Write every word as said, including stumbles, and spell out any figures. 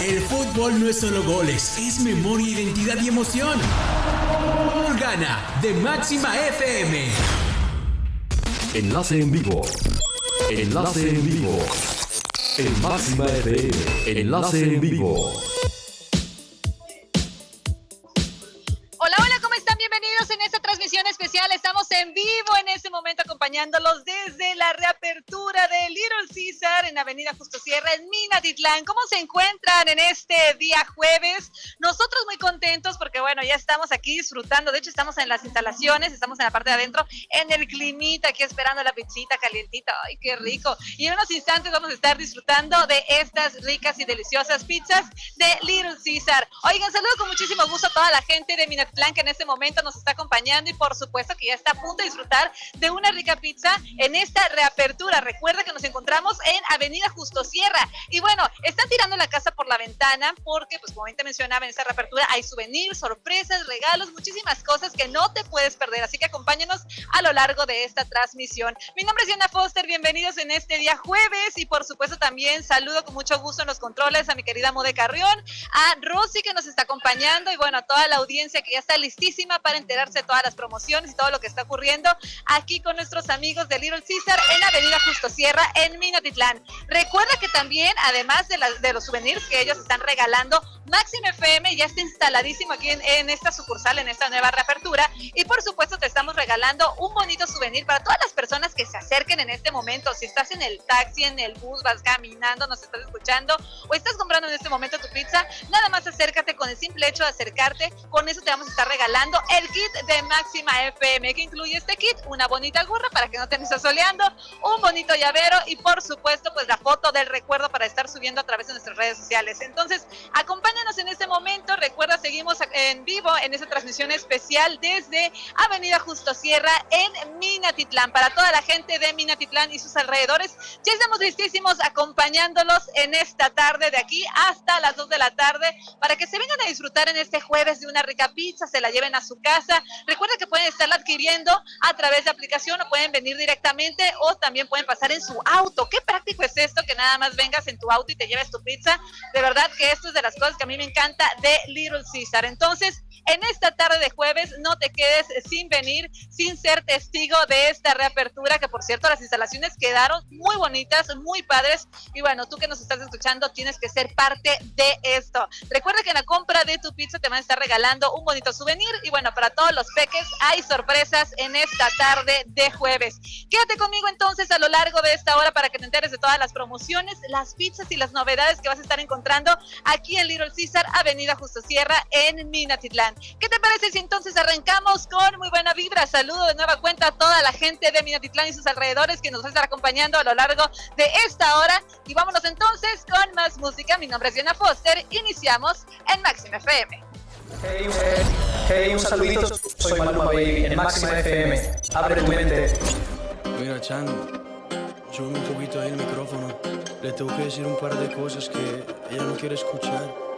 El fútbol no es solo goles, es memoria, identidad y emoción. Gana de Máxima F M. Enlace en vivo. Enlace en vivo. En Máxima F M. Enlace en vivo. Hola, hola, ¿cómo están? Bienvenidos en esta transmisión especial. Estamos en vivo en este momento acompañándolos desde la reapertura de Little Caesar en Avenida Justo Sierra en Minatitlán. ¿Cómo se encuentran en este día jueves? Nosotros muy contentos porque, bueno, ya estamos aquí disfrutando. De hecho, estamos en las instalaciones, estamos en la parte de adentro, en el climita, aquí esperando la pizzita calientita. ¡Ay, qué rico! Y en unos instantes vamos a estar disfrutando de estas ricas y deliciosas pizzas de Little Caesar. Oigan, saludo con muchísimo gusto a toda la gente de Minatitlán que en este momento nos está acompañando y por supuesto que ya está a punto de disfrutar de una rica pizza en esta reapertura. Recuerda que nos encontramos en Avenida Justo Sierra y bueno, están tirando la casa por la ventana porque, pues como bien te mencionaba, en esta reapertura hay souvenirs, sorpresas, regalos, muchísimas cosas que no te puedes perder, así que acompáñanos a lo largo de esta transmisión. Mi nombre es Diana Foster, bienvenidos en este día jueves y por supuesto también saludo con mucho gusto en los controles a mi querida Mode Carrión, a Rosy que nos está acompañando y bueno, a toda la audiencia que ya está listísima para enterarse de todas las promociones y todo lo que está ocurriendo aquí con nuestros amigos de Little Caesar en Avenida Justo Sierra en Minatitlán. Recuerda que también, además de, la, de los souvenirs que ellos están regalando, Máxima F M ya está instaladísimo aquí en, en esta sucursal, en esta nueva reapertura y por supuesto te estamos regalando un bonito souvenir para todas las personas que se acerquen en este momento. Si estás en el taxi, en el bus, vas caminando, nos estás escuchando o estás comprando en este momento tu pizza, nada más acércate. Con el simple hecho de acercarte, con eso te vamos a estar regalando el kit de Máxima F M. ¿Qué incluye este kit? Una bonita gorra para que no te estés soleando, un bonito llavero y por supuesto pues la foto del recuerdo para estar subiendo a través de nuestras redes sociales. Entonces acompáñanos en este momento. Recuerda, seguimos en vivo en esta transmisión especial desde Avenida Justo Sierra en Minatitlán. Para toda la gente de Minatitlán y sus alrededores, ya estamos listísimos acompañándolos en esta tarde de aquí hasta las dos de la tarde para que se vengan a disfrutar en este jueves de una rica pizza, se la lleven a su casa. Recuerda que pueden estarla adquiriendo a través de aplicación o pueden venir directamente o también pueden pasar en su auto. Qué práctico es esto, que nada más vengas en tu auto y te lleves tu pizza. De verdad que esto es de las cosas que a mí me encanta de Little Caesar. Entonces, en esta tarde de jueves no te quedes sin venir, sin ser testigo de esta reapertura, que por cierto las instalaciones quedaron muy bonitas, muy padres y bueno, tú que nos estás escuchando tienes que ser parte de esto. Recuerda que en la compra de tu pizza te van a estar regalando un bonito souvenir y bueno, para todos los peques hay sorpresas en esta tarde de jueves. Quédate conmigo entonces a lo largo de esta hora para que te enteres de todas las promociones, las pizzas y las novedades que vas a estar encontrando aquí en Little Caesar, Avenida Justo Sierra en Minatitlán. ¿Qué te parece si entonces arrancamos con muy buena vibra? Saludo de nueva cuenta a toda la gente de Minatitlán y sus alrededores que nos va a estar acompañando a lo largo de esta hora y vámonos entonces con más música. Mi nombre es Diana Foster, iniciamos en Máxima F M. Hey, hey, hey, un saludito, soy Maluma Baby en Máxima F M. Abre tu mente. Mira, Chan, sube un poquito ahí el micrófono. Le tengo que decir un par de cosas que ella no quiere escuchar.